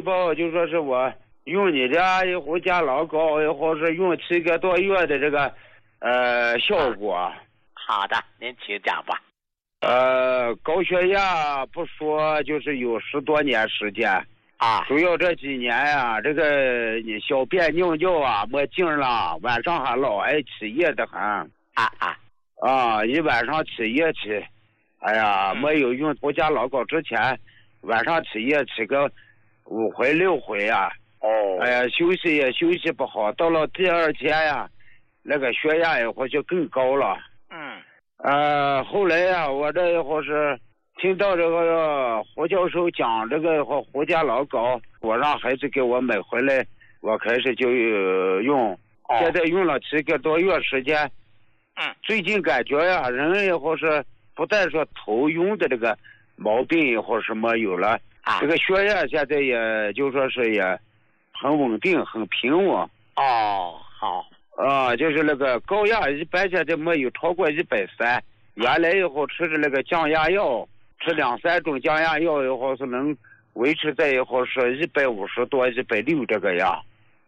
报，就说是我用你的胡家老高，或是用7个多月的这个效果。 好的，您请讲吧。 高血压不说，就是有10多年时间啊， 主要这几年呀，这个小便尿尿啊没劲了，晚上还老爱起夜的很。一晚上起夜起，哎呀，没有用胡家老高之前，晚上起夜起个5回6回啊。哎呀，休息也休息不好，到了第2天呀，那个血压也或就更高了。后来呀，我这一会是听到这个胡教授讲这个胡家老高，我让孩子给我买回来，我开始就用，现在用了7个多月时间。最近感觉呀，人以后是不但说头晕的这个毛病以后是没有了，这个血压现在也就说是也很稳定，很平稳。 好。 就是那个高压一般现在没有超过130，原来以后吃的那个降压药，吃2、3种降压药以后是能维持在以后是150多、160这个样。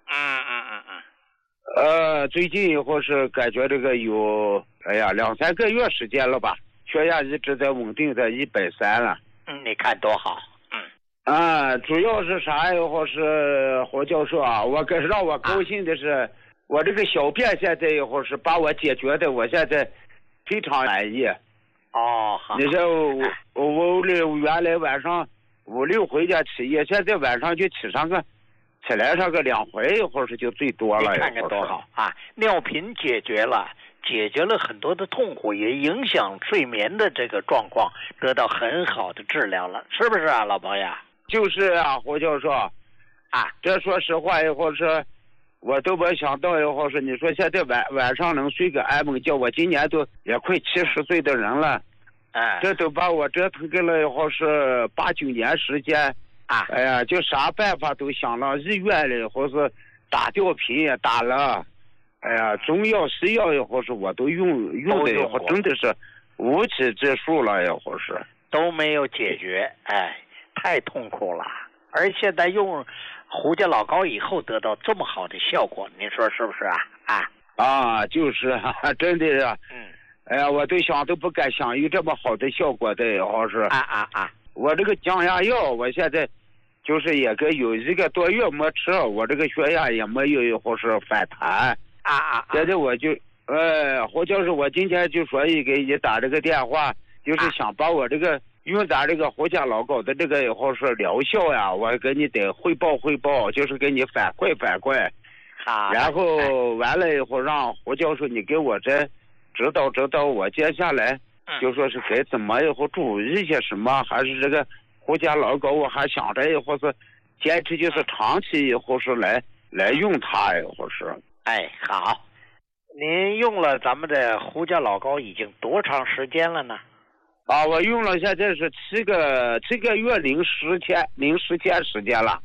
最近以后是感觉这个有2、3个月时间了吧，血压一直在稳定在130了。 你看多好。 主要是啥以后是胡教授啊，让我高兴的是，我这个小便现在以后是把我解决的，我现在非常满意。 好。 你说我原来晚上5、6回家起夜，现在晚上就起来上个2回，一会儿是就最多了。 你看看多好啊！尿频解决了很多的痛苦，也影响睡眠的这个状况，得到很好的治疗了，是不是啊，老朋友？ 就是啊，胡教授这说实话以后是我都没想到以后是你说现在晚上能睡个安稳觉，我今年都也快70岁的人了，这都把我折腾给了以后是8、9年时间。哎呀，就啥办法都想了，医院里或是打吊瓶也打了，哎呀，中药西药以后是我都用的以后真的是无济之数了，以后是都没有解决，太痛苦了。而现在用胡家老高以后得到这么好的效果，您说是不是啊？ 就是真的是。哎呀，我都想都不敢想有这么好的效果的，以后是我这个降压药，我现在就是也跟有1个多月没吃，我这个血压也没有或是反弹。现在我就胡教授，我今天就说给你打这个电话，就是想把我这个用咱这个胡家老高的这个以后是疗效呀，我给你得汇报，就是给你反馈。然后完了以后让胡教授你给我这指导我接下来就说是该怎么以后注意一些什么，还是这个胡家老高我还想着以后是坚持就是长期以后是来用它以后是。 好，您用了咱们的胡家老高已经多长时间了呢？ 我用了现在是7个月零10天时间了。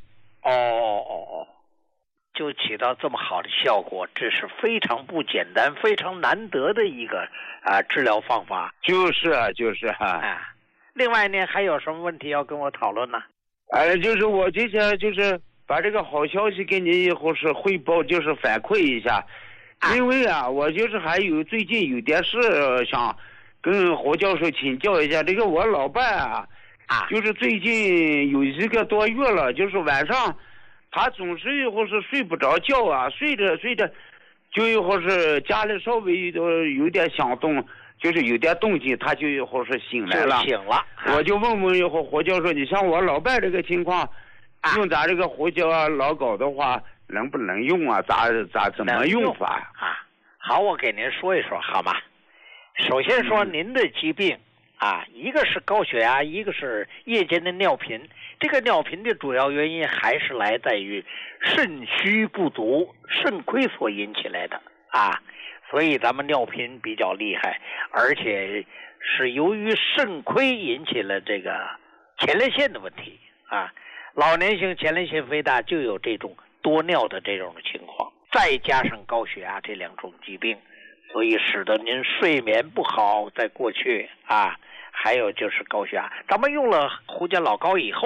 就起到这么好的效果，这是非常不简单、非常难得的一个治疗方法。 就是另外呢，还有什么问题要跟我讨论呢？ 就是我今天就是把这个好消息给你以后是汇报，就是反馈一下。因为我就是还有最近有点事想跟胡教授请教一下。这个我老伴就是最近有1个多月了，就是晚上他总是以后是睡不着觉睡着就以后是家里稍微有点响动，就是有点动静，他就以后是醒来了。我就问以后胡教授，你像我老伴这个情况，用咱这个胡家老高的话能不能用怎么用法好，我给您说一说好吗？首先说您的疾病一个是高血压，一个是夜间的尿频。这个尿频的主要原因还是来自于肾虚不足、肾亏所引起来的所以咱们尿频比较厉害，而且是由于肾亏引起了这个前列腺的问题老年性前列腺肥大就有这种多尿的这种情况，再加上高血压这2种疾病，所以使得您睡眠不好，在过去还有就是高血压。咱们用了胡家老高以后，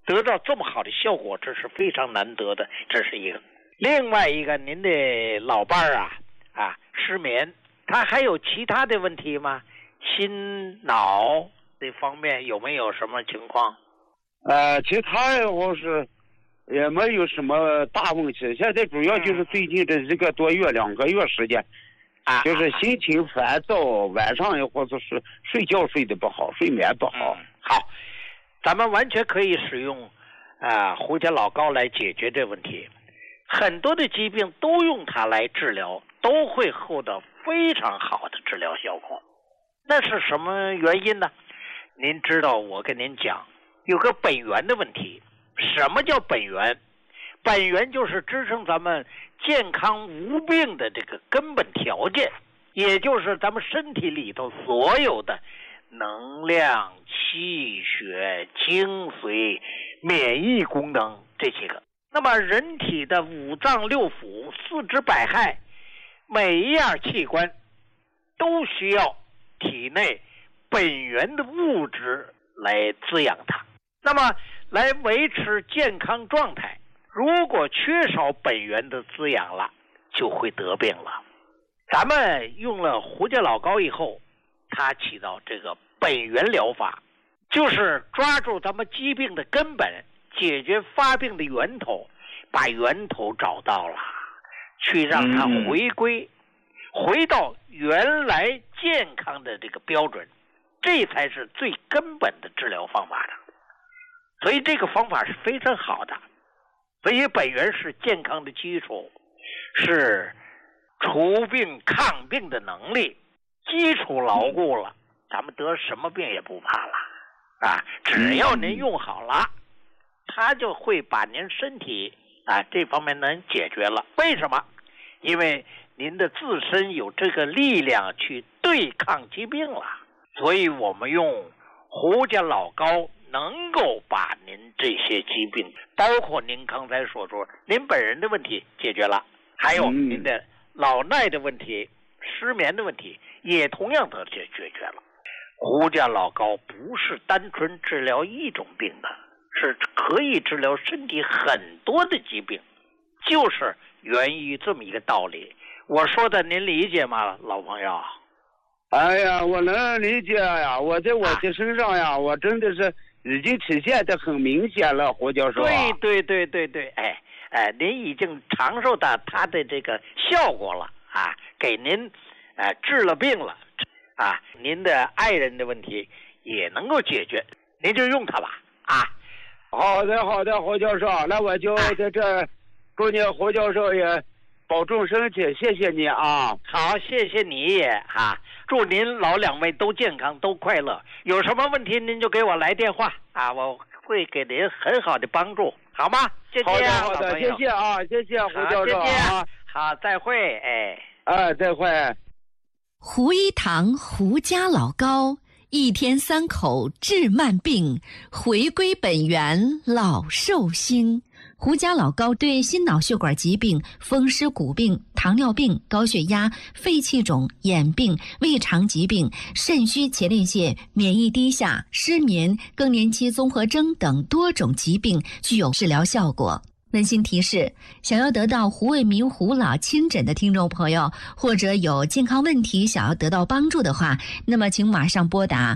得到这么好的效果，这是非常难得的，这是一个。另外一个，您的老伴儿失眠，他还有其他的问题吗？心脑这方面有没有什么情况？ 其他我是也没有什么大问题，现在主要就是最近这1个多月、2个月时间，就是心情烦躁，晚上或者是睡觉睡得不好，睡眠不好。 好，咱们完全可以使用胡家老膏来解决这问题。很多的疾病都用它来治疗，都会获得非常好的治疗效果。那是什么原因呢？您知道，我跟您讲，有个本源的问题。什么叫本源？本源就是支撑咱们健康无病的这个根本条件，也就是咱们身体里头所有的能量、气血、精髓、免疫功能这些个。那么人体的5脏6腑、4肢百骸，每一样器官都需要体内本源的物质来滋养它，那么来维持健康状态。如果缺少本源的滋养了，就会得病了。咱们用了胡家老膏以后，它起到这个本源疗法，就是抓住咱们疾病的根本，解决发病的源头，把源头找到了，去让它回到原来健康的这个标准，这才是最根本的治疗方法的。所以这个方法是非常好的，所以本源是健康的基础，是除病抗病的能力，基础牢固了，咱们得什么病也不怕了只要您用好了，它就会把您身体这方面能解决了。为什么？因为您的自身有这个力量去对抗疾病了，所以我们用胡家老膏能够把您这些疾病，包括您刚才所说您本人的问题解决了，还有您的老耐的问题、失眠的问题也同样得解决了。胡家老膏不是单纯治疗一种病的，是可以治疗身体很多的疾病，就是源于这么一个道理。我说的您理解吗，老朋友？ 哎呀，我能理解呀，我在我的身上呀，我真的是已经体现得很明显了，胡教授。 对，您已经尝受到它的这个效果了给您治了病了您的爱人的问题也能够解决，您就用它吧好的，胡教授，那我就在这祝你胡教授也保重身体，谢谢你好，谢谢你也祝您老2位都健康都快乐，有什么问题您就给我来电话我会给您很好的帮助，好吗？谢谢好的，谢谢谢谢胡教授好，再会再会。 胡一堂胡家老膏，1天3口治慢病，回归本源老寿星。胡家老膏对心脑血管疾病、风湿骨病、糖尿病、高血压、肺气肿、眼病、胃肠疾病、肾虚前列腺、免疫低下、失眠、更年期综合征等多种疾病具有治疗效果。温馨提示：想要得到胡卫民胡老亲诊的听众朋友，或者有健康问题想要得到帮助的话，那么请马上拨打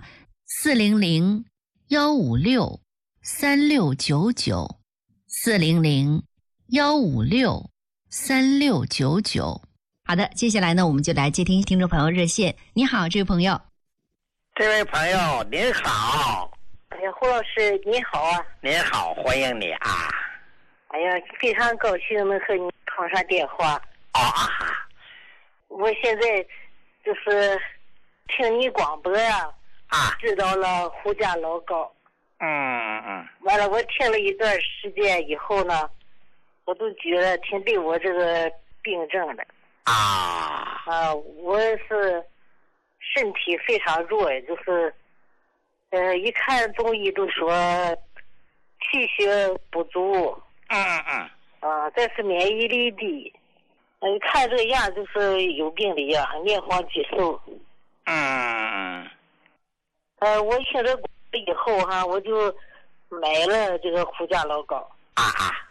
400-156-3699 400-156-3699。好的，接下来呢，我们就来接听听众朋友热线。你好，这位朋友。 这位朋友您好。 哎呀，胡老师你好您好，欢迎你哎呀，非常高兴能和你通上电话我现在就是听你广播知道了胡家老膏完了我听了一段时间以后呢，我都觉得挺对我这个病症的我是身体非常弱，就是一看中医都说气血不足再是免疫力低，看这个样就是有病的样，面黄肌瘦我听这以后我就买了这个胡家老膏。 啊啊。